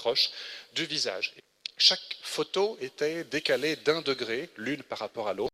s'approche du visage. Chaque photo était décalée d'1 degré, l'une par rapport à l'autre.